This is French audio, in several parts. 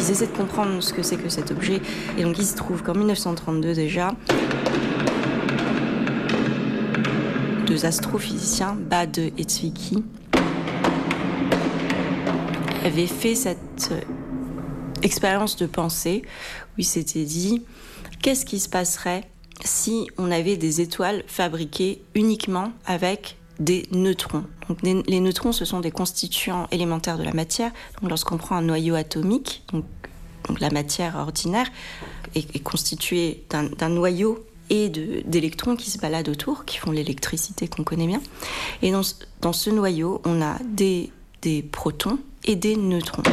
ils essaient de comprendre ce que c'est que cet objet. Et donc il se trouve qu'en 1932 déjà, deux astrophysiciens, Bade et Zwicky, avaient fait cette expérience de pensée où ils s'étaient dit qu'est-ce qui se passerait si on avait des étoiles fabriquées uniquement avec des neutrons. Donc, les neutrons, ce sont des constituants élémentaires de la matière. Donc, lorsqu'on prend un noyau atomique, donc la matière ordinaire est constituée d'un noyau et d'électrons qui se baladent autour, qui font l'électricité qu'on connaît bien. Et dans ce noyau, on a des protons et des neutrons.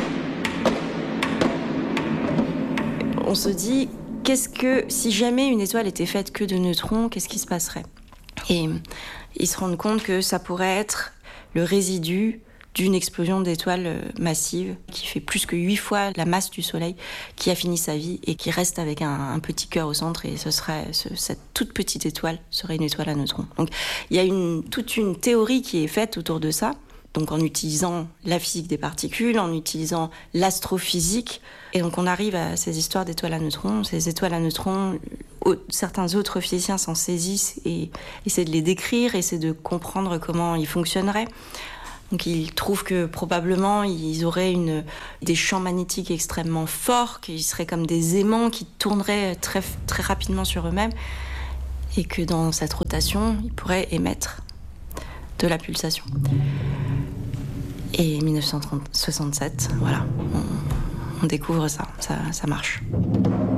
On se dit, si jamais une étoile était faite que de neutrons, qu'est-ce qui se passerait ? Et ils se rendent compte que ça pourrait être le résidu d'une explosion d'étoiles massive qui fait plus que 8 fois la masse du Soleil, qui a fini sa vie et qui reste avec un petit cœur au centre, et cette toute petite étoile serait une étoile à neutrons. Donc il y a toute une théorie qui est faite autour de ça, donc en utilisant la physique des particules, en utilisant l'astrophysique, et donc on arrive à ces histoires d'étoiles à neutrons. Ces étoiles à neutrons, certains autres physiciens s'en saisissent et essaient de les décrire, essaient de comprendre comment ils fonctionneraient. Donc ils trouvent que probablement ils auraient des champs magnétiques extrêmement forts, qu'ils seraient comme des aimants qui tourneraient très, très rapidement sur eux-mêmes, et que dans cette rotation, ils pourraient émettre de la pulsation. Et 1967, voilà, on découvre ça marche.